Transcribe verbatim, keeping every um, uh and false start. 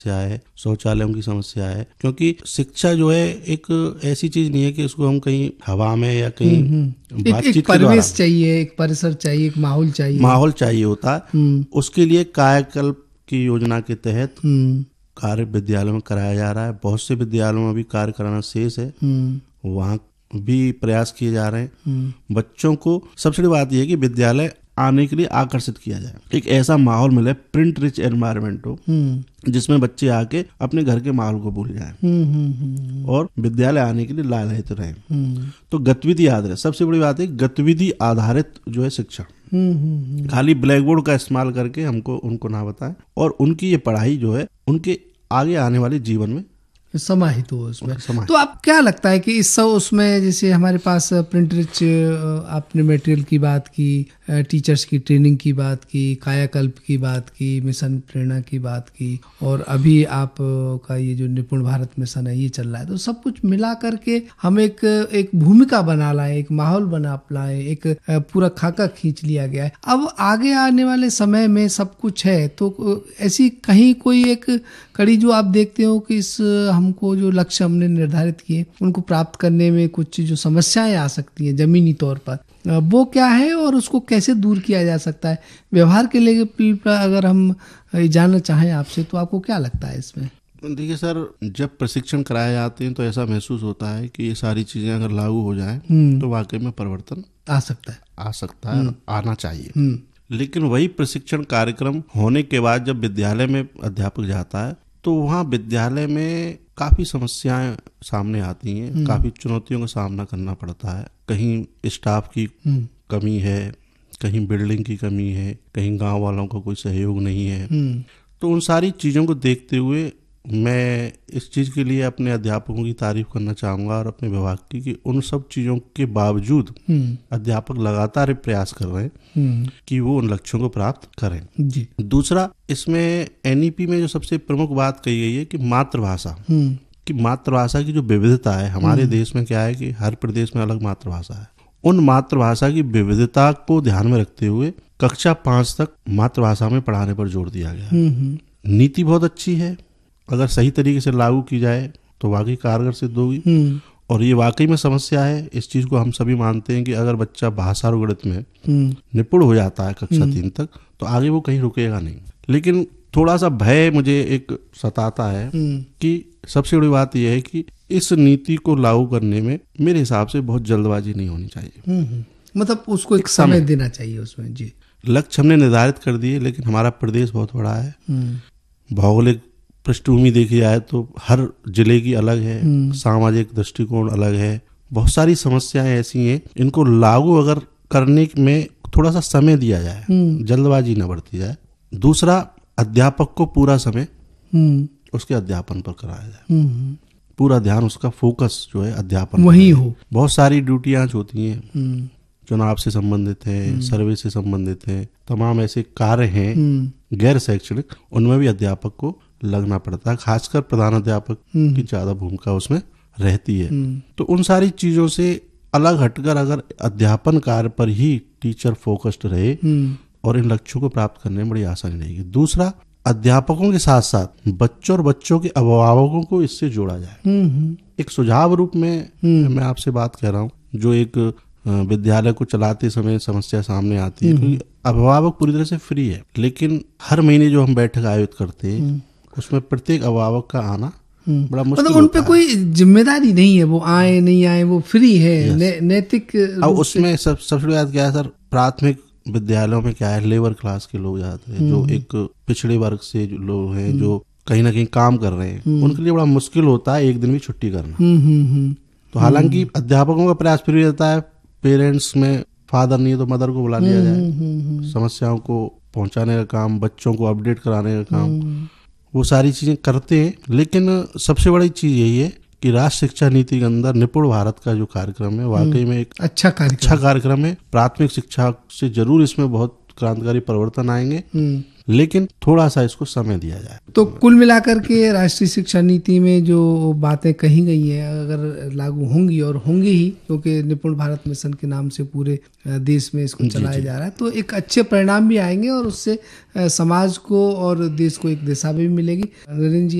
समस्या है, शौचालयों की समस्या है, क्योंकि शिक्षा जो है एक ऐसी चीज नहीं है कि उसको हम कहीं हवा में या कहीं बातचीत एक के द्वारा, परिवेश चाहिए, एक परिसर चाहिए, एक माहौल चाहिए माहौल चाहिए होता है। उसके लिए कायाकल्प की योजना के तहत कार्य विद्यालयों में कराया जा रहा है। बहुत से विद्यालयों में भी कार्य कराना शेष है, वहाँ भी प्रयास किए जा रहे हैं। बच्चों को सबसे बड़ी बात यह है कि विद्यालय आने के लिए आकर्षित किया जाए, एक ऐसा माहौल मिले, प्रिंट रिच एनवायरनमेंट हो जिसमें बच्चे आके अपने घर के माहौल को भूल जाएं और विद्यालय आने के लिए लालायित रहें। तो गतिविधि आधारित, सबसे बड़ी बात है गतिविधि आधारित जो है शिक्षा, खाली ब्लैक बोर्ड का इस्तेमाल करके हमको उनको ना बताएं, और उनकी ये पढ़ाई जो है उनके आगे आने वाले जीवन में समाहित हो उसमें। तो आप क्या लगता है कि इस सब उसमें जैसे हमारे पास प्रिंट रिच, आपने मटेरियल की बात की, टीचर्स की ट्रेनिंग की बात की, कायाकल्प की बात की, मिशन प्रेरणा की बात की, और अभी आप का ये जो निपुण भारत मिशन है ये चल रहा है, तो सब कुछ मिला करके हम एक एक भूमिका बना लाए, एक माहौल बना लाए, एक पूरा खाका खींच लिया गया है। अब आगे आने वाले समय में सब कुछ है, तो ऐसी कहीं कोई एक कड़ी जो आप देखते हो कि इस हमको जो लक्ष्य हमने निर्धारित किए उनको प्राप्त करने में कुछ जो समस्याएं आ सकती हैं जमीनी तौर पर, वो क्या है और उसको कैसे दूर किया जा सकता है? व्यवहार के लिए अगर हम जानना चाहें आपसे, तो आपको क्या लगता है इसमें? देखिए सर, जब प्रशिक्षण कराए जाते हैं तो ऐसा महसूस होता है कि ये सारी चीजें अगर लागू हो जाएं तो वाकई में परिवर्तन आ सकता है आ सकता है आना चाहिए। लेकिन वही प्रशिक्षण कार्यक्रम होने के बाद जब विद्यालय में अध्यापक जाता है तो वहाँ विद्यालय में काफी समस्याएं सामने आती हैं, काफी चुनौतियों का सामना करना पड़ता है। कहीं स्टाफ की कमी है, कहीं बिल्डिंग की कमी है, कहीं गांव वालों का कोई सहयोग नहीं है। तो उन सारी चीजों को देखते हुए मैं इस चीज के लिए अपने अध्यापकों की तारीफ करना चाहूंगा और अपने विभाग की कि उन सब चीजों के बावजूद अध्यापक लगातार प्रयास कर रहे हैं कि वो उन लक्ष्यों को प्राप्त करें जी। दूसरा, इसमें एनईपी में जो सबसे प्रमुख बात कही गई है कि मातृभाषा कि मातृभाषा की जो विविधता है हमारे देश में, क्या है कि हर प्रदेश में अलग मातृभाषा है। उन मातृभाषा की विविधता को ध्यान में रखते हुए कक्षा पांच तक मातृभाषा में पढ़ाने पर जोर दिया गया। नीति बहुत अच्छी है, अगर सही तरीके से लागू की जाए तो वाकई कारगर सिद्ध होगी। और ये वाकई में समस्या है, इस चीज को हम सभी मानते हैं कि अगर बच्चा भाषा और गणित में निपुण हो जाता है कक्षा तीन तक तो आगे वो कहीं रुकेगा नहीं। लेकिन थोड़ा सा भय मुझे एक सताता है कि सबसे बड़ी बात यह है कि इस नीति को लागू करने में मेरे हिसाब से बहुत जल्दबाजी नहीं होनी चाहिए। मतलब उसको एक समय देना चाहिए उसमें जी। लक्ष्य हमने निर्धारित कर दिए, लेकिन हमारा प्रदेश बहुत बड़ा है, भौगोलिक पृष्ठभूमि देखी जाए तो हर जिले की अलग है, सामाजिक दृष्टिकोण अलग है, बहुत सारी समस्याएं ऐसी हैं, इनको लागू अगर करने में थोड़ा सा समय दिया जाए, जल्दबाजी न बरती जाए। दूसरा, अध्यापक को पूरा समय उसके अध्यापन पर कराया जाए, पूरा ध्यान उसका फोकस जो है अध्यापन वही हो। बहुत सारी ड्यूटियां होती हैं, चुनाव से संबंधित है, सर्वे से संबंधित है, तमाम ऐसे कार्य हैं गैर शैक्षणिक, उनमें भी अध्यापक को लगना पड़ता है, खासकर प्रधान अध्यापक की ज्यादा भूमिका उसमें रहती है। तो उन सारी चीजों से अलग हटकर अगर अध्यापन कार्य पर ही टीचर फोकस्ड रहे और इन लक्ष्यों को प्राप्त करने में बड़ी आसानी रहेगी। दूसरा, अध्यापकों के साथ साथ बच्चों और बच्चों के अभिभावकों को इससे जोड़ा जाए। एक सुझाव रूप में मैं आपसे बात कह रहा हूँ, जो एक विद्यालय को चलाते समय समस्या सामने आती है, क्योंकि अभिभावक पूरी तरह से फ्री है, लेकिन हर महीने जो हम बैठक आयोजित करते हैं उसमें प्रत्येक अभिभावक का आना बड़ा मुश्किल मतलब उन पे कोई जिम्मेदारी नहीं है, वो आए नहीं आए, वो फ्री है, ने, नैतिक। अब उसमें सब सबसे बड़ी बात क्या है सर, प्राथमिक विद्यालयों में क्या है, लेबर क्लास के लोग जाते हैं, जो एक पिछड़े वर्ग से जो लोग हैं, जो कहीं ना कहीं काम कर रहे हैं, उनके लिए बड़ा मुश्किल होता है एक दिन भी छुट्टी करना। तो हालांकि अध्यापकों का प्रयास फिर रहता है, पेरेंट्स में फादर नहीं है तो मदर को बुला लिया जाए, समस्याओं को पहुंचाने का काम, बच्चों को अपडेट कराने का काम, वो सारी चीजें करते हैं। लेकिन सबसे बड़ी चीज यही है कि राष्ट्रीय शिक्षा नीति के अंदर निपुण भारत का जो कार्यक्रम है वाकई में एक अच्छा कार्यक्रम अच्छा कार्यक्रम है। प्राथमिक शिक्षा से जरूर इसमें बहुत क्रांतिकारी परिवर्तन आएंगे, लेकिन थोड़ा सा इसको समय दिया जाए। तो कुल मिलाकर के राष्ट्रीय शिक्षा नीति में जो बातें कही गई हैं अगर लागू होंगी, और होंगी ही क्योंकि निपुण भारत मिशन के नाम से पूरे देश में इसको चलाया जा रहा है, तो एक अच्छे परिणाम भी आएंगे और उससे समाज को और देश को एक दिशा भी मिलेगी। नरेंद्र जी